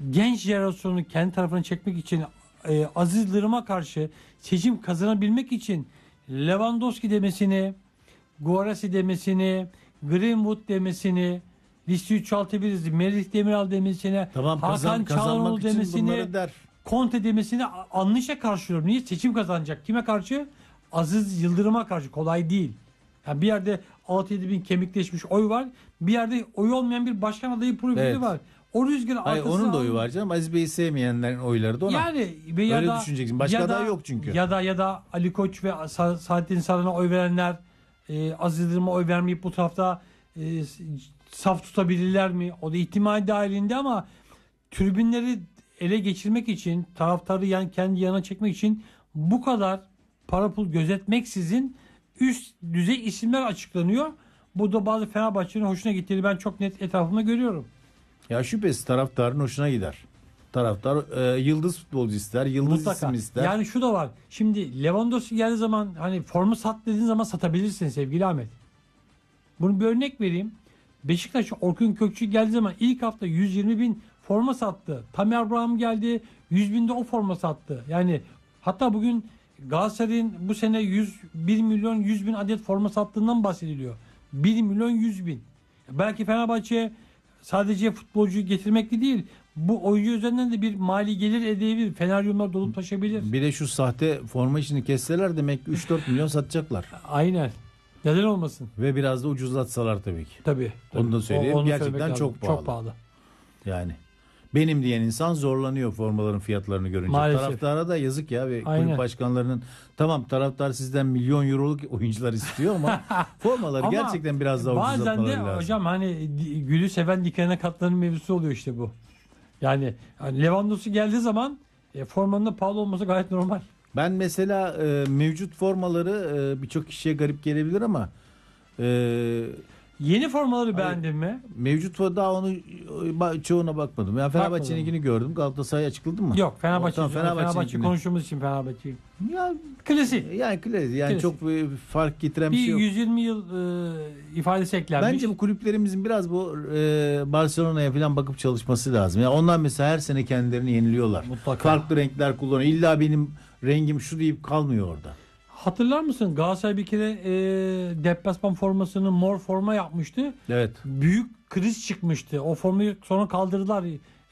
genç jenerasyonu kendi tarafına çekmek için Aziz Yıldırım'a karşı seçim kazanabilmek için Lewandowski demesini, Guarassi demesini, Greenwood demesini, listeyi çoğaltabiliriz. Melih Demiral demesini, Tamam, Hakan Çalhanoğlu için demesini, bunları der. Conte demesini anlayışa karşılıyorum. Niye? Seçim kazanacak. Kime karşı? Aziz Yıldırım'a karşı. Kolay değil. Yani bir yerde 6-7 bin kemikleşmiş oy var. Bir yerde oy olmayan bir başkan adayı profili var. O rüzgarı arkasına... Onun da oyu var canım. Aziz Bey'i sevmeyenlerin oyları da ona. Yani öyle düşüneceksin. Başka aday yok çünkü. Ya da Ali Koç ve Saadettin Saran'a oy verenler Aziz Yıldırım'a oy vermeyip bu tarafta saf tutabilirler mi? O da ihtimal dahilinde ama tribünleri ele geçirmek için, taraftarı kendi yana çekmek için bu kadar para pul gözetmeksizin üst düzey isimler açıklanıyor. Bu da bazı Fenerbahçe'nin hoşuna gittiğini ben çok net etrafımda görüyorum. Ya şüphesiz taraftarın hoşuna gider. Taraftar yıldız futbolcu ister, yıldız Mutlaka. isim ister. Yani şu da var. Şimdi Lewandowski geldiği zaman hani formu sat dediğin zaman satabilirsin sevgili Ahmet. Bunu bir örnek vereyim. Beşiktaş Orkun Kökçü geldiği zaman ilk hafta 120 bin forma sattı. Tammy Abraham geldi 100 binde o forma sattı. Yani hatta bugün Galatasaray'ın bu sene 1 milyon 100 bin adet forma sattığından bahsediliyor. 1 milyon 100 bin. Belki Fenerbahçe sadece futbolcu getirmekle değil, bu oyuncu üzerinden de bir mali gelir elde edebilir. Feneryumlar dolup taşabilir. Bir de şu sahte forma işini kesseler demek ki 3-4 milyon satacaklar. Aynen. Neden olmasın? Ve biraz da ucuzlatsalar tabii ki. Tabii. Onu da söyleyeyim. Onu Gerçekten çok pahalı. Çok pahalı. Yani benim diyen insan zorlanıyor formaların fiyatlarını görünce. Maalesef. Taraftara da yazık ya ve Aynen. kulüp başkanlarının tamam taraftar sizden milyon euroluk oyuncular istiyor ama formaları gerçekten biraz daha ucuzlatmaları lazım. Bazen de hocam hani gülü seven dikenine katlanın mevzusu oluyor işte bu. Yani Lewandowski geldiği zaman formanın da pahalı olması gayet normal. Ben mesela mevcut formaları birçok kişiye garip gelebilir ama yeni formaları beğendin mi? mevcut daha onu çoğuna bakmadım. Yani Fenerbahçe'ninkini gördüm. Galatasaray açıkladı mı? Yok, Fenerbahçe Fenerbahçe konuştuğumuz için Fenerbahçe. Ya Klasik. yani Klasik. çok fark getiren bir Bir şey yok. 120 yıl ifadesi eklenmiş. Bence bu kulüplerimizin biraz bu Barcelona'ya falan bakıp çalışması lazım. Yani onlar mesela her sene kendilerini yeniliyorlar. Mutlaka. Farklı renkler kullanıyor. İlla benim rengim şu deyip kalmıyor orada. Hatırlar mısın? Galatasaray bir kere deplasman formasını mor forma yapmıştı. Evet. Büyük kriz çıkmıştı. O formayı sonra kaldırdılar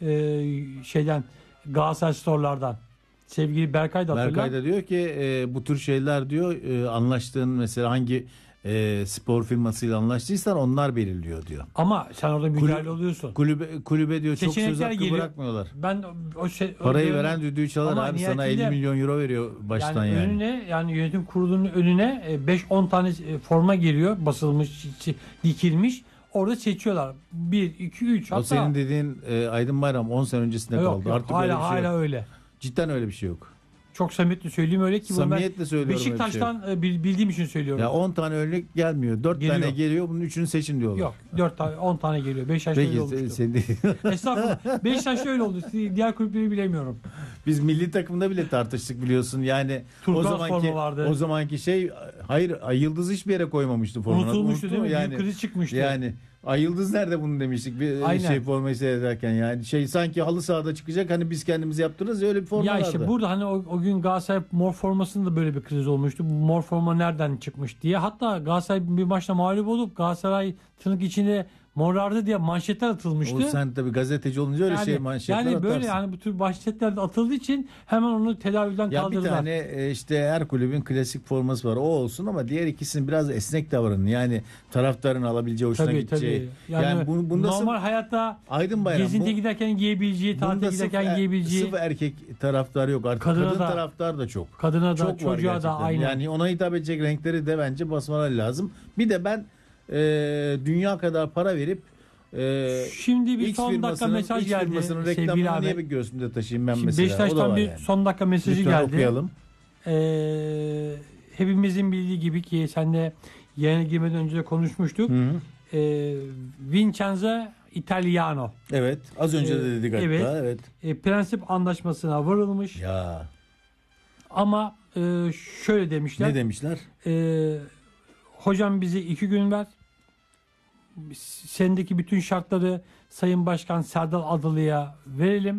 Galatasaray store'lardan. Sevgili Berkay da hatırlar. Berkay da diyor ki bu tür şeyler diyor anlaştığın mesela hangi spor firmasıyla anlaştıysan onlar belirliyor diyor. Ama sen orada müdahale oluyorsun. Kulübe diyor çok söz Seçenekler hakkı geliyor. bırakmıyorlar. Ben Parayı veren düdüğü çalar ama abi, sana nihayetinde 50 milyon euro veriyor baştan yani. Önüne yönetim kurulunun önüne 5-10 tane forma geliyor, basılmış, dikilmiş. Orada seçiyorlar. 1 2 3 hatta. O senin dediğin Aydın Bayram 10 sene öncesinde kaldı. Yok, Artık öyle bir şey hala yok. öyle. Cidden öyle bir şey yok. Çok samimiyetle söyleyeyim öyle ki. Samimiyetle söylüyorum. Beşiktaş'tan bildiğim için söylüyorum. Ya 10 tane örnek gelmiyor. 4 tane geliyor. Bunun 3'ünü seçin diyorlar. Yok. 4 tane 10 tane geliyor. Beşiktaş'ta öyle olmuştu. Estağfurullah. Beşiktaş'ta öyle oldu. Diğer kulüpleri bilemiyorum. Biz milli takımda bile tartıştık biliyorsun. Yani o zamanki şey hayır Ay Yıldız hiçbir yere koymamıştı formanı. Unutulmuştu değil mi? Yani, büyük kriz çıkmıştı. Yani Ay Yıldız nerede bunu demiştik bir formayı seyrederken yani sanki halı sahada çıkacak hani biz kendimiz yaptırırız ya öyle bir forma vardı. Ya işte burada hani o gün Galatasaray mor formasında da böyle bir kriz olmuştu. Bu mor forma nereden çıkmış diye. Hatta Galatasaray bir maçta mağlup olup Galatasaray tırnak içine morardı diye manşetler atılmıştı. O sen tabii gazeteci olunca öyle manşetler atarsın. Yani böyle yani bu tür manşetler de atıldığı için hemen onu tedavülden kaldırdılar. Bir tane işte her kulübün klasik forması var. O olsun ama diğer ikisinin biraz esnek davranın. Yani taraftarın alabileceği, hoşuna gideceği. Yani bu nasıl, normal hayatta Aydın Bayram, gezinti giderken giyebileceği, tatile giderken giyebileceği. Sırf erkek taraftar yok. Artık kadın taraftar da çok. Kadına da, çok çocuğa da aynı. Yani ona hitap edecek renkleri de bence basmaları lazım. Bir de ben dünya kadar para verip şimdi bir son dakika mesaj geldi sevgili abi. Niye bir göğsümde taşıyayım ben şimdi mesela? Beşiktaş'tan bir son dakika mesajı lütfen geldi. Okuyalım. Hepimizin bildiği gibi ki senle yayına girmeden önce de konuşmuştuk. Vincenzo Italiano. Evet. Az önce de dedik hatta. Evet. Prensip anlaşmasına varılmış. Ya. Ama şöyle demişler. Ne demişler? Hocam bize 2 gün ver. Sendeki bütün şartları Sayın Başkan Serdal Adalı'ya verelim.